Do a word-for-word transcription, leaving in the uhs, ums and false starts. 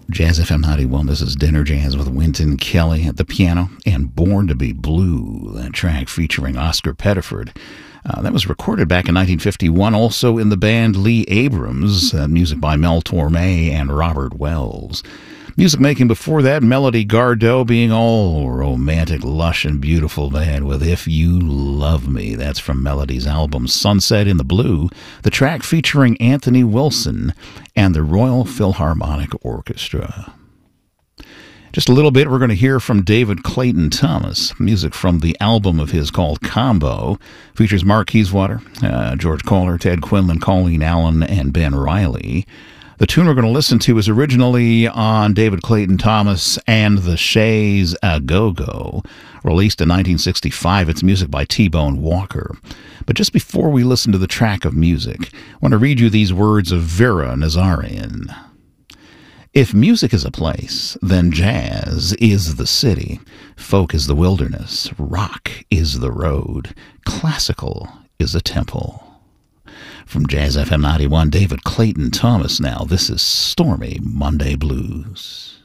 Jazz F M ninety-one, this is Dinner Jazz with Wynton Kelly at the piano, and Born to be Blue, that track featuring Oscar Pettiford. Uh, that was recorded back in nineteen fifty-one, also in the band Lee Abrams, uh, music by Mel Torme and Robert Wells. Music making before that, Melody Gardot being all romantic, lush, and beautiful, man, with If You Love Me. That's from Melody's album Sunset in the Blue, the track featuring Anthony Wilson and the Royal Philharmonic Orchestra. Just a little bit, we're going to hear from David Clayton Thomas, music from the album of his called Combo. Features Mark Kieswater, uh, George Kohler, Ted Quinlan, Colleen Allen, and Ben Riley. The tune we're going to listen to is originally on David Clayton Thomas and the Shays A Go-Go, released in nineteen sixty-five. It's music by T-Bone Walker. But just before we listen to the track of music, I want to read you these words of Vera Nazarian. If music is a place, then jazz is the city, folk is the wilderness, rock is the road, classical is a temple. From Jazz F M ninety-one, David Clayton Thomas now. This is Stormy Monday Blues.